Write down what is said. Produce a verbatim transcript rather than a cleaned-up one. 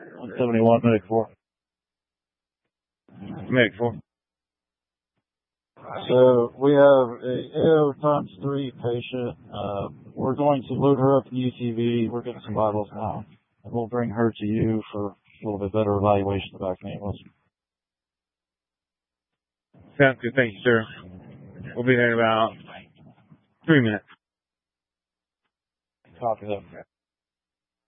one seventy-one, medic four. Medic four. So we have a A O times three patient. Uh, we're going to load her up in U T V. We're getting some vitals now. And we'll bring her to you for a little bit better evaluation of the back nameless. Sounds good. Thank you, sir. We'll be there in about three minutes. Copy that.